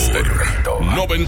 Estéreo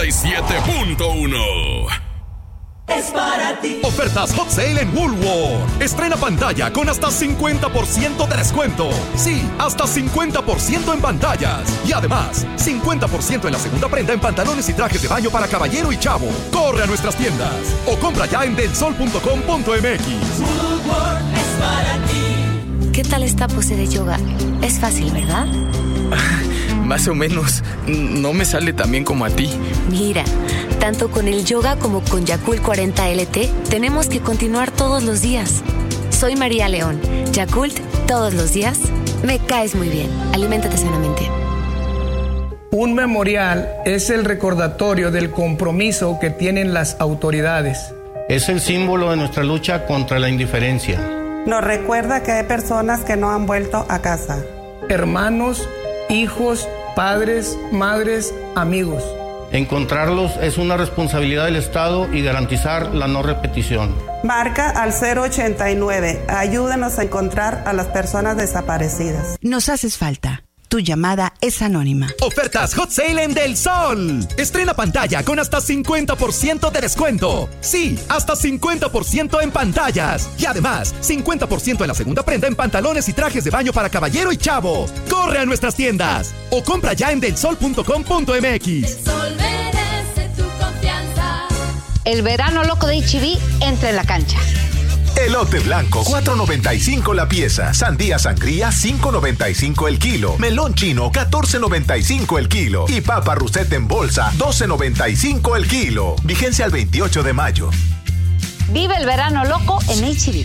97.1. Es para ti. Ofertas Hot Sale en Woolworth. Estrena pantalla con hasta 50% de descuento. Sí, hasta 50% en pantallas. Y además, 50% en la segunda prenda en pantalones y trajes de baño para caballero y chavo. Corre a nuestras tiendas o compra ya en delsol.com.mx. Woolworth es para ti. ¿Qué tal esta pose de yoga? Es fácil, ¿verdad? Más o menos. No me sale tan bien como a ti. Mira, tanto con el yoga como con Yakult 40 LT, tenemos que continuar todos los días. Soy María León. Yakult, todos los días. Me caes muy bien. Aliméntate sanamente. Un memorial es el recordatorio del compromiso que tienen las autoridades. Es el símbolo de nuestra lucha contra la indiferencia. Nos recuerda que hay personas que no han vuelto a casa. Hermanos, hijos, padres, madres, amigos. Encontrarlos es una responsabilidad del Estado y garantizar la no repetición. Marca al 089. Ayúdanos a encontrar a las personas desaparecidas. Nos haces falta. Tu llamada es anónima. Ofertas Hot Sale en Del Sol. Estrena pantalla con hasta 50% de descuento. Sí, hasta 50% en pantallas. Y además, 50% en la segunda prenda en pantalones y trajes de baño para caballero y chavo. Corre a nuestras tiendas o compra ya en delsol.com.mx. El sol merece tu confianza. El verano loco de H-E-B entra en la cancha. Elote blanco, $4.95 la pieza. Sandía sangría, $5.95 el kilo. Melón chino, $14.95 el kilo. Y papa Russet en bolsa, $12.95 el kilo. Vigencia al 28 de mayo. Vive el verano loco en H-E-B.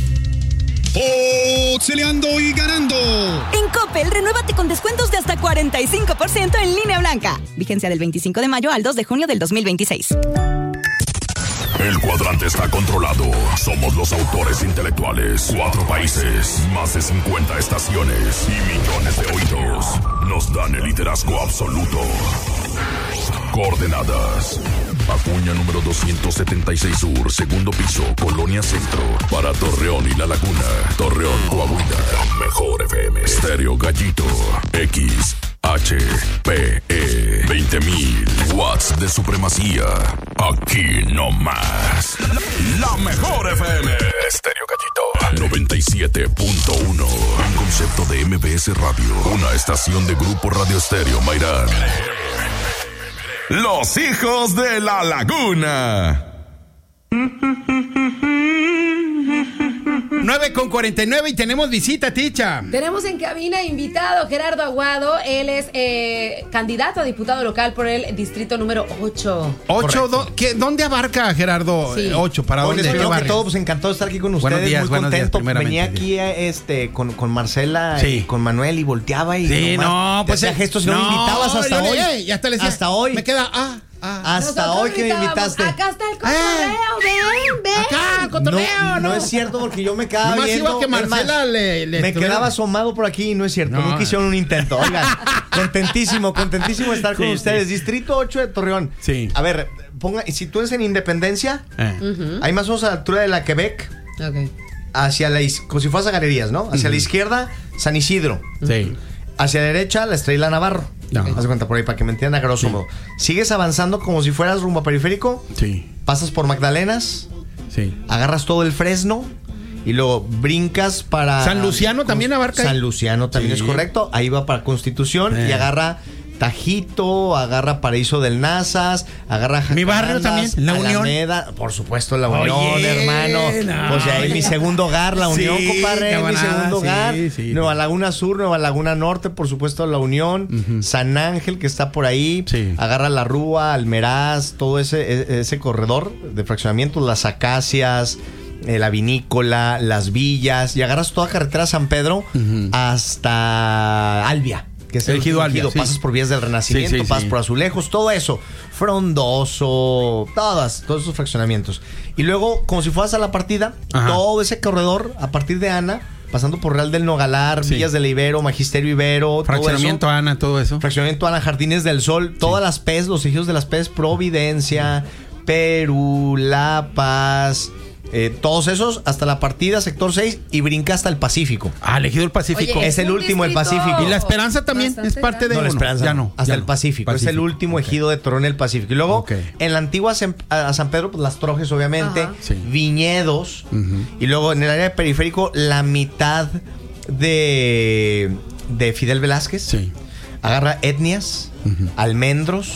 Oxeleando y ganando. En Coppel, renuévate con descuentos de hasta 45% en línea blanca. Vigencia del 25 de mayo al 2 de junio del 2026. El cuadrante está controlado. Somos los autores intelectuales. 4 países, más de 50 estaciones y millones de oídos nos dan el liderazgo absoluto. Coordenadas: Acuña número 276 Sur, segundo piso, Colonia Centro. Para Torreón y La Laguna, Torreón, Coahuila. Mejor FM. Estéreo Gallito. XHPE 20.000 watts de supremacía. Aquí no más. La mejor FM. Estéreo Gallito 97.1. Un concepto de MBS Radio. Una estación de Grupo Radio Estéreo Mairán. Los hijos de la Laguna. 9:49 y tenemos visita, Ticha. Tenemos en cabina invitado Gerardo Aguado. Él es candidato a diputado local por el distrito número 8. ¿Dónde abarca, Gerardo? Sí. 8, ¿para dónde? Primero que todo, pues encantado de estar aquí con ustedes. Buenos días, muy contento. días, venía aquí con Marcela y con Manuel y volteaba y hacía gestos y no me invitabas hasta hoy. Y hasta le decía, hasta hoy. Me queda hasta hoy que me invitaste. Acá está el cotorreo, ven. Acá, el cotorreo. No es cierto, porque yo me quedaba nomás viendo. Iba que Marcela me quedaba asomado por aquí y no es cierto. Nunca hicieron un intento. Oigan, contentísimo de estar con ustedes. Sí. Distrito 8 de Torreón. Sí. A ver, si tú eres en Independencia, hay más o menos a la altura de la Quebec. Ok. Hacia como si fueras a Galerías, ¿no? Hacia la izquierda, San Isidro. Sí. Hacia la derecha, la Estrella Navarro. Haz de cuenta por ahí para que me entiendan a grosso modo. Sigues avanzando como si fueras rumbo a Periférico. Sí. Pasas por Magdalenas. Sí. Agarras todo el Fresno. Y luego brincas para... San Luciano también abarca. San Luciano también es correcto. Ahí va para Constitución y agarra Tajito, agarra Paraíso del Nazas, agarra Jacarandas, mi barrio también, La Alameda, Unión. por supuesto, La Unión, hermano. Pues ahí es mi segundo hogar, La Unión, compadre, es mi segundo hogar. Sí. Nueva Laguna Sur, Nueva Laguna Norte, por supuesto, La Unión. San Ángel, que está por ahí. Sí. Agarra La Rúa, Almeraz, todo ese corredor de fraccionamientos, Las Acacias, la Vinícola, Las Villas, y agarras toda carretera San Pedro hasta Albia, que es el ejido Albia. Pasas por Vías del Renacimiento, pasas por Azulejos, todo eso, Frondoso, todos esos fraccionamientos. Y luego, como si fueras a la partida, todo ese corredor a partir de Ana, pasando por Real del Nogalar, Villas del Ibero, Magisterio Ibero, Fraccionamiento todo eso. Ana, todo eso. Fraccionamiento Ana, Jardines del Sol, todas las PES, los ejidos de las PES, Providencia, Perú, La Paz, Todos esos hasta la partida, sector 6, y brinca hasta el Pacífico. Elegido el Pacífico. Oye, es el último, el Pacífico. Y la Esperanza también es parte de... No, la Esperanza ya no. Hasta ya el no. Pacífico. Es el último ejido de Torreón, el Pacífico. Y luego, en la antigua a San Pedro, pues las Trojes, obviamente. Viñedos. Y luego en el área periférico, la mitad de Fidel Velázquez. Agarra Etnias, Almendros,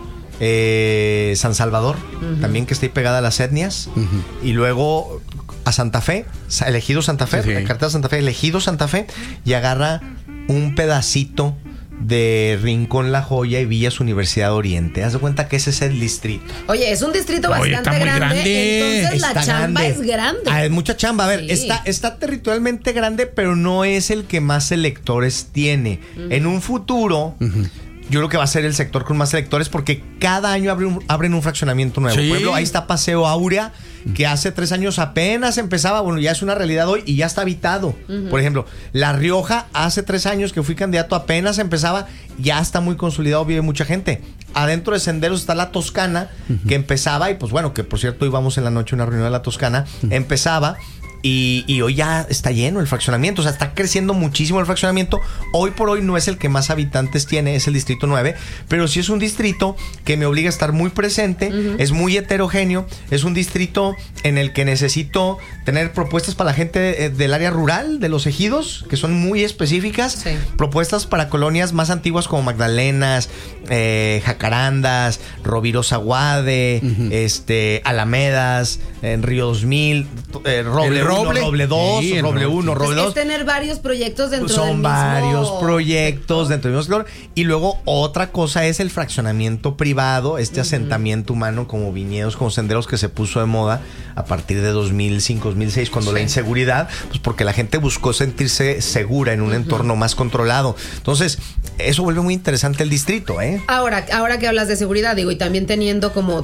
San Salvador, también que está ahí pegada a las Etnias. Y luego a Santa Fe, elegido Santa Fe, la cartera Santa Fe, elegido Santa Fe, y agarra un pedacito de Rincón La Joya y Villas Universidad Oriente. Haz de cuenta que ese es el distrito. Oye, es un distrito bastante grande. Entonces la chamba es grande. Es mucha chamba. A ver, está territorialmente grande, pero no es el que más electores tiene. En un futuro, yo creo que va a ser el sector con más electores, porque cada año abren un fraccionamiento nuevo. Por ejemplo, ahí está Paseo Áurea, que hace 3 años apenas empezaba, bueno, ya es una realidad hoy y ya está habitado. Por ejemplo, La Rioja, hace 3 años que fui candidato, apenas empezaba, ya está muy consolidado, vive mucha gente. Adentro de Senderos está La Toscana, que empezaba, y pues bueno, que por cierto íbamos en la noche a una reunión de La Toscana, empezaba. Y hoy ya está lleno el fraccionamiento, o sea, está creciendo muchísimo el fraccionamiento. Hoy por hoy no es el que más habitantes tiene, es el distrito 9, pero sí es un distrito que me obliga a estar muy presente, es muy heterogéneo, es un distrito en el que necesito tener propuestas para la gente del área rural, de los ejidos, que son muy específicas, propuestas para colonias más antiguas como Magdalenas, Jacarandas, Rovira Zaguade, Alamedas, en Río 2000, Roble 2, Roble 1, Roble 2. Es tener varios proyectos dentro del mismo. Son varios proyectos dentro del mismo sector. Y luego otra cosa es el fraccionamiento privado, asentamiento humano como viñedos, como senderos, que se puso de moda a partir de 2005, 2006, cuando la inseguridad, pues porque la gente buscó sentirse segura en un entorno más controlado. Entonces, eso vuelve muy interesante el distrito, ¿eh? Ahora que hablas de seguridad, digo, y también teniendo como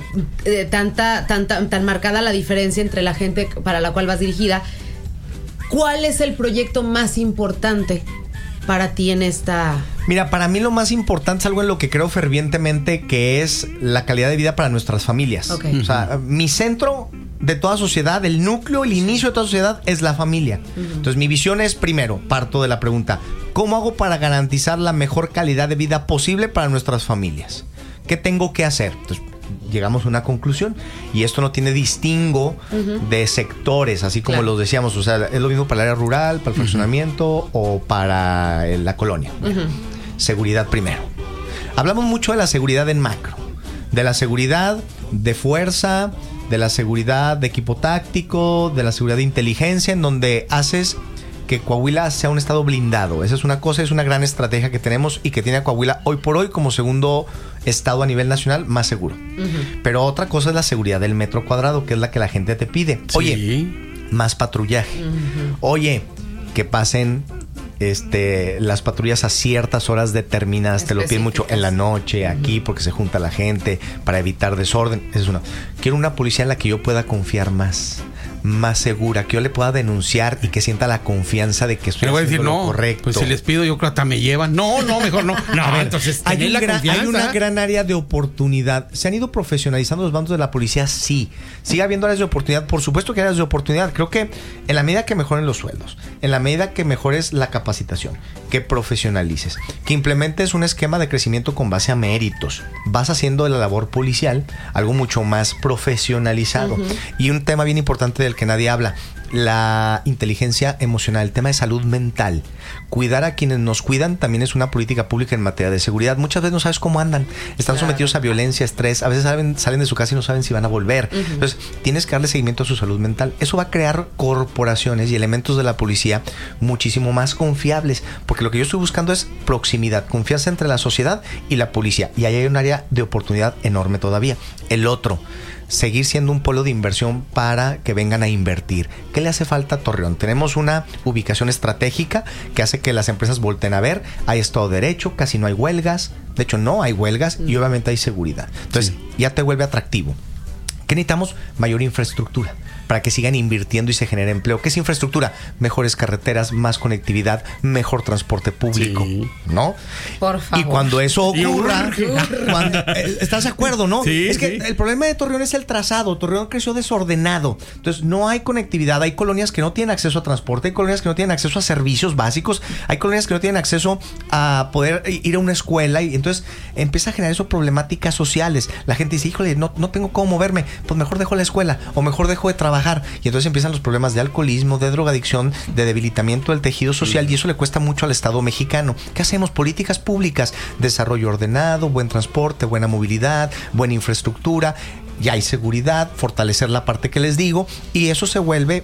tan marcada la diferencia entre la gente para la cual vas dirigida, ¿cuál es el proyecto más importante para ti en esta...? Mira, para mí lo más importante es algo en lo que creo fervientemente, que es la calidad de vida para nuestras familias. O sea, mi centro de toda sociedad, el núcleo, el inicio de toda sociedad es la familia. Entonces, mi visión es, primero, parto de la pregunta, ¿cómo hago para garantizar la mejor calidad de vida posible para nuestras familias? ¿Qué tengo que hacer? Entonces, llegamos a una conclusión, y esto no tiene distingo de sectores, así como los decíamos, o sea, es lo mismo para el área rural, para el fraccionamiento o para la colonia. Seguridad primero. Hablamos mucho de la seguridad en macro, de la seguridad de fuerza, de la seguridad de equipo táctico, de la seguridad de inteligencia, en donde haces que Coahuila sea un estado blindado. Esa es una cosa, es una gran estrategia que tenemos y que tiene a Coahuila hoy por hoy como segundo estado a nivel nacional más seguro. Pero otra cosa es la seguridad del metro cuadrado, que es la que la gente te pide. Oye, más patrullaje. Oye, que pasen las patrullas a ciertas horas determinadas, te lo piden mucho en la noche, aquí, porque se junta la gente para evitar desorden. Esa es una. Quiero una policía en la que yo pueda confiar más segura, que yo le pueda denunciar y que sienta la confianza de que estoy haciendo lo correcto. Pues si les pido, yo creo que hasta me llevan. No, mejor no. A ver, entonces hay una gran área de oportunidad. ¿Se han ido profesionalizando los bandos de la policía? Sí. Sigue habiendo áreas de oportunidad. Por supuesto que hay áreas de oportunidad. Creo que en la medida que mejoren los sueldos, en la medida que mejores la capacitación, que profesionalices, que implementes un esquema de crecimiento con base a méritos, vas haciendo de la labor policial algo mucho más profesionalizado. Y un tema bien importante del que nadie habla, la inteligencia emocional, el tema de salud mental. Cuidar a quienes nos cuidan también es una política pública en materia de seguridad. Muchas veces no sabes cómo andan, están sometidos a violencia, estrés, a veces salen de su casa y no saben si van a volver. Entonces tienes que darle seguimiento a su salud mental. Eso va a crear corporaciones y elementos de la policía muchísimo más confiables, porque lo que yo estoy buscando es proximidad, confianza entre la sociedad y la policía, y ahí hay un área de oportunidad enorme todavía. El otro, seguir siendo un polo de inversión para que vengan a invertir. ¿Qué le hace falta a Torreón? Tenemos una ubicación estratégica que hace que las empresas volten a ver. Hay Estado de Derecho, casi no hay huelgas. De hecho, no hay huelgas y obviamente hay seguridad. Entonces, ya te vuelve atractivo. ¿Qué necesitamos? Mayor infraestructura. para que sigan invirtiendo y se genere empleo. ¿Qué es infraestructura? Mejores carreteras, más conectividad, mejor transporte público, ¿no? Por favor. Y cuando eso ocurra, ¿estás de acuerdo, no? Sí, es que el problema de Torreón es el trazado. Torreón creció desordenado. Entonces, no hay conectividad. Hay colonias que no tienen acceso a transporte, hay colonias que no tienen acceso a servicios básicos, hay colonias que no tienen acceso a poder ir a una escuela, y entonces empieza a generar eso problemáticas sociales. La gente dice, híjole, no tengo cómo moverme, pues mejor dejo la escuela o mejor dejo de trabajar, y entonces empiezan los problemas de alcoholismo, de drogadicción, de debilitamiento del tejido social, y eso le cuesta mucho al Estado mexicano. ¿Qué hacemos? Políticas públicas, desarrollo ordenado, buen transporte, buena movilidad, buena infraestructura, ya hay seguridad, fortalecer la parte que les digo, y eso vuelve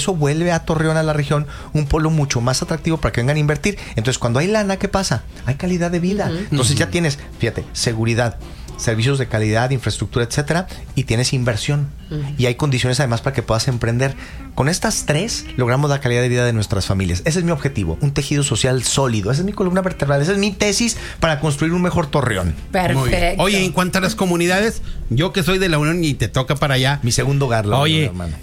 a Torreón, a la región, un polo mucho más atractivo para que vengan a invertir. Entonces, cuando hay lana, ¿qué pasa? Hay calidad de vida. Entonces ya tienes, fíjate, seguridad, servicios de calidad, infraestructura, etcétera, y tienes inversión. Y hay condiciones además para que puedas emprender. Con estas tres logramos la calidad de vida de nuestras familias. Ese es mi objetivo, un tejido social sólido. Esa es mi columna vertebral, esa es mi tesis para construir un mejor Torreón. Perfecto. Oye, en cuanto a las comunidades, yo que soy de la Unión y te toca para allá. Mi segundo hogar, oye, hermano.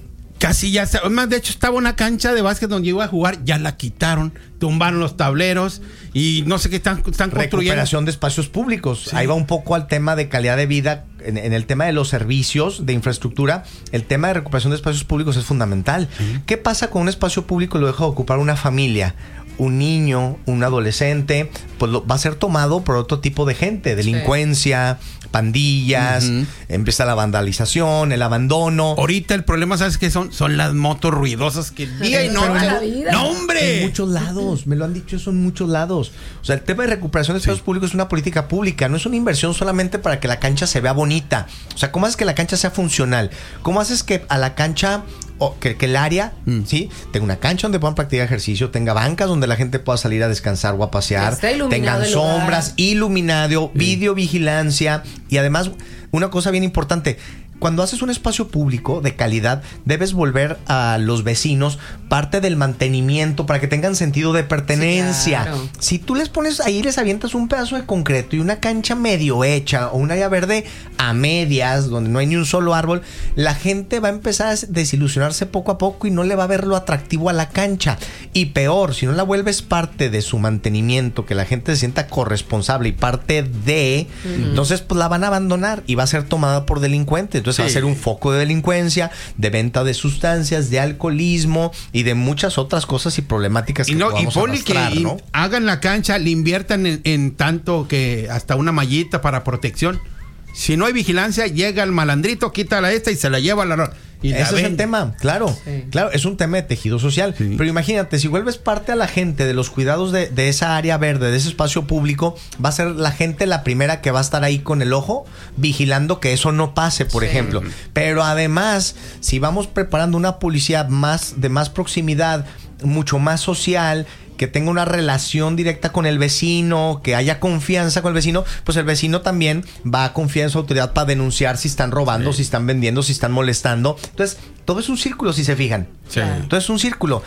Casi ya está. De hecho, estaba una cancha de básquet donde iba a jugar, ya la quitaron, tumbaron los tableros y no sé qué están construyendo. Recuperación de espacios públicos. Sí. Ahí va un poco al tema de calidad de vida. En el tema de los servicios de infraestructura, el tema de recuperación de espacios públicos es fundamental. ¿Qué pasa con un espacio público y lo deja de ocupar una familia? Un niño, un adolescente, pues va a ser tomado por otro tipo de gente, delincuencia, pandillas, empieza la vandalización, el abandono. Ahorita el problema, ¿sabes qué son? Son las motos ruidosas que día y noche. ¡No, hombre! En muchos lados, me lo han dicho eso en muchos lados. O sea, el tema de recuperación de espacios públicos es una política pública, no es una inversión solamente para que la cancha se vea bonita. O sea, ¿cómo haces que la cancha sea funcional? ¿Cómo haces que a la cancha... Que el área, ¿sí? Tenga una cancha donde puedan practicar ejercicio, tenga bancas donde la gente pueda salir a descansar o a pasear, tengan sombras, iluminado, videovigilancia, y además, una cosa bien importante, cuando haces un espacio público de calidad, debes volver a los vecinos parte del mantenimiento para que tengan sentido de pertenencia. Sí, claro. Si tú les pones ahí, les avientas un pedazo de concreto y una cancha medio hecha o un área verde a medias, donde no hay ni un solo árbol, la gente va a empezar a desilusionarse poco a poco y no le va a ver lo atractivo a la cancha. Y peor, si no la vuelves parte de su mantenimiento, que la gente se sienta corresponsable y parte de, entonces pues la van a abandonar y va a ser tomada por delincuentes. Entonces va a ser un foco de delincuencia, de venta de sustancias, de alcoholismo y de muchas otras cosas y problemáticas que podamos arrastrar, ¿no? Hagan la cancha, le inviertan en tanto que hasta una mallita para protección. Si no hay vigilancia, llega el malandrito, quita la esta y se la lleva a la... Ese es el tema, claro, claro, es un tema de tejido social. Pero imagínate, si vuelves parte a la gente de los cuidados de esa área verde, de ese espacio público, va a ser la gente la primera que va a estar ahí con el ojo vigilando que eso no pase, por ejemplo. Pero además, si vamos preparando una policía de más proximidad, mucho más social, que tenga una relación directa con el vecino, que haya confianza con el vecino, pues el vecino también va a confiar en su autoridad para denunciar si están robando, si están vendiendo, si están molestando. Entonces, todo es un círculo, si se fijan. Entonces es un círculo.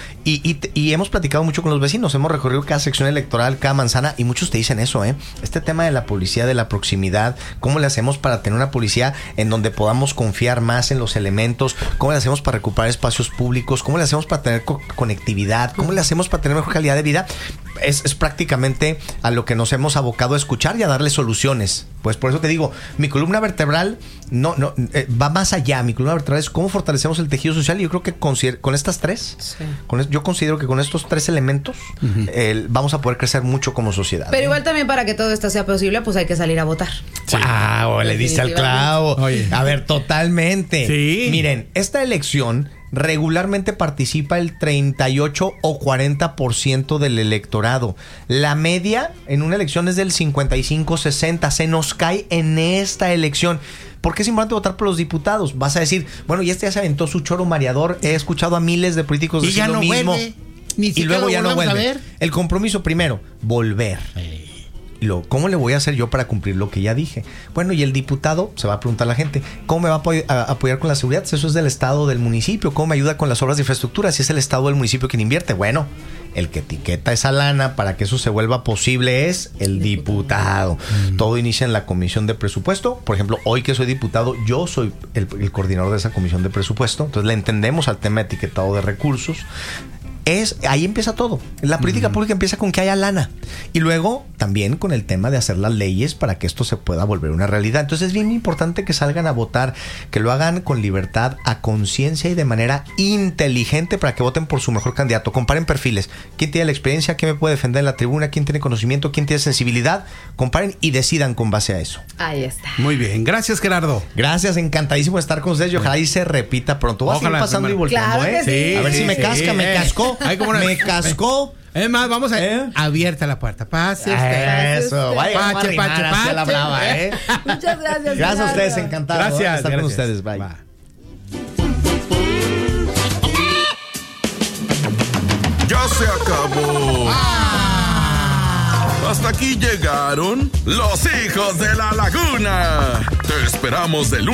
Y hemos platicado mucho con los vecinos, hemos recorrido cada sección electoral, cada manzana, y muchos te dicen eso, este tema de la policía, de la proximidad, ¿cómo le hacemos para tener una policía en donde podamos confiar más en los elementos? ¿Cómo le hacemos para recuperar espacios públicos? ¿Cómo le hacemos para tener conectividad? ¿Cómo le hacemos para tener mejor calidad de vida? Es prácticamente a lo que nos hemos abocado a escuchar y a darle soluciones. Pues por eso te digo, mi columna vertebral va más allá. Mi columna vertebral es cómo fortalecemos el tejido social, y yo creo que con estas tres, yo considero que con estos tres elementos vamos a poder crecer mucho como sociedad. Pero igual también, para que todo esto sea posible, pues hay que salir a votar. Le diste al clavo. Oye. A ver, totalmente. Miren, esta elección regularmente participa el 38 o 40% del electorado. La media en una elección es del 55-60. Se nos cae en esta elección. ¿Por qué es importante votar por los diputados? Vas a decir, bueno, y ya se aventó su choro mareador. He escuchado a miles de políticos decir lo mismo. Y luego ya no vuelve. El compromiso primero, volver. Y luego, ¿cómo le voy a hacer yo para cumplir lo que ya dije? Bueno, y el diputado, se va a preguntar la gente, ¿cómo me va a apoyar con la seguridad? Eso es del Estado, del municipio. ¿Cómo me ayuda con las obras de infraestructura? Si es el Estado, del municipio quien invierte. Bueno, el que etiqueta esa lana para que eso se vuelva posible es el diputado. Todo inicia en la comisión de presupuesto. Por ejemplo, hoy que soy diputado, yo soy el coordinador de esa comisión de presupuesto. Entonces le entendemos al tema de etiquetado de recursos. Ahí empieza todo. La política pública empieza con que haya lana. Y luego también con el tema de hacer las leyes para que esto se pueda volver una realidad. Entonces es bien importante que salgan a votar, que lo hagan con libertad, a conciencia y de manera inteligente para que voten por su mejor candidato. Comparen perfiles. ¿Quién tiene la experiencia? ¿Quién me puede defender en la tribuna? ¿Quién tiene conocimiento? ¿Quién tiene sensibilidad? Comparen y decidan con base a eso. Ahí está. Muy bien. Gracias, Gerardo. Gracias. Encantadísimo de estar con ustedes. Y ojalá y se repita pronto. Voy a seguir pasando y volteando, claro que sí. A ver si me casca, me cascó. Me cascó. Es más, vamos a abierta la puerta. Pase usted. Eso. Vaya, pache. la brava, Muchas gracias. Gracias a ustedes, encantado. Gracias. De estar con ustedes. Bye. Ya se acabó. Hasta aquí llegaron los hijos de la laguna. Te esperamos de lunes